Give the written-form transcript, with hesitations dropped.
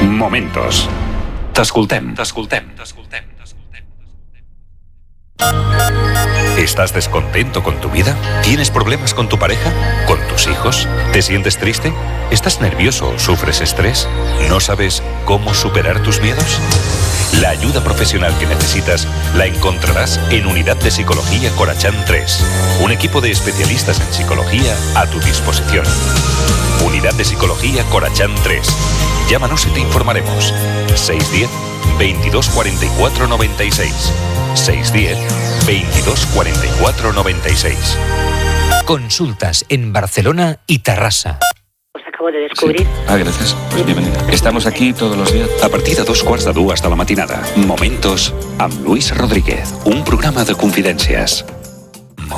Momentos. T'escoltem. ¿Estás descontento con tu vida? ¿Tienes problemas con tu pareja? ¿Con tus hijos? ¿Te sientes triste? ¿Estás nervioso o sufres estrés? ¿No sabes cómo superar tus miedos? La ayuda profesional que necesitas la encontrarás en Unidad de Psicología Corachán 3. Un equipo de especialistas en psicología a tu disposición. Unidad de Psicología Corachán 3. Llámanos y te informaremos. 610 22 44 96. 610 22 44 96. Consultas en Barcelona y Terrassa. Os acabo de descobrir. Sí. Gracias. Pues bienvenida. Estamos aquí todos los días. A partir de 2:15 de la matinada. Momentos amb Luis Rodríguez. Un programa de confidències.